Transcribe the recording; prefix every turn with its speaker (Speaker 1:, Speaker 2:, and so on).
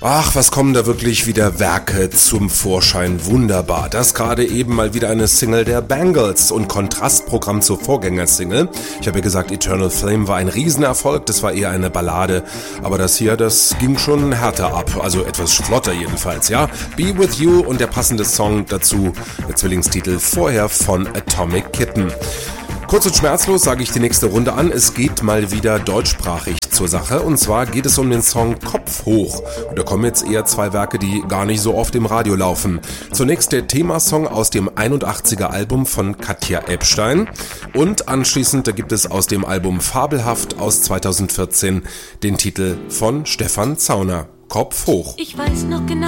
Speaker 1: Ach, was kommen da wirklich wieder Werke zum Vorschein. Wunderbar. Das gerade eben mal wieder eine Single der Bangles und Kontrastprogramm zur Vorgängersingle. Ich habe ja gesagt, Eternal Flame war ein Riesenerfolg, das war eher eine Ballade. Aber das hier, das ging schon härter ab, also etwas flotter jedenfalls, ja. Be With You und der passende Song dazu, der Zwillingstitel vorher von Atomic Kitten. Kurz und schmerzlos sage ich die nächste Runde an. Es geht mal wieder deutschsprachig zur Sache. Und zwar geht es um den Song Kopf hoch. Und da kommen jetzt eher zwei Werke, die gar nicht so oft im Radio laufen. Zunächst der Themasong aus dem 81er Album von Katja Ebstein. Und anschließend, da gibt es aus dem Album Fabelhaft aus 2014 den Titel von Stefan Zauner. Kopf hoch.
Speaker 2: Ich weiß noch genau.